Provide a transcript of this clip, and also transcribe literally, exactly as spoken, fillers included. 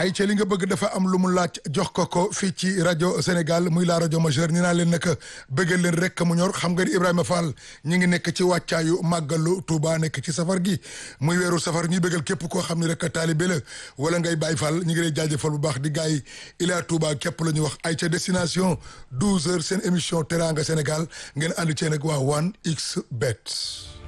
ay ca li nga bëgg dafa am lu mu laaj jox ko ko fii ci rajo Sénégal muy la rajo majeure ni naa leen nag bëggal leen rek mu ñor xam nga ni Ibrahima Fall ñi ngi nekk ci wàccaayu màggalu Touba nekk ci safar gi muy weeru safar ñuy bëggal képp koo xam ne rek taalibe la wala ngay Baay Fall ñi ngi lay jaajëfal bu baax di gars yi ila Touba képp la ñu wax ay ca destination douze heures seen émission Teranga Sénégal ngeen ànd cee nag waa one X Bet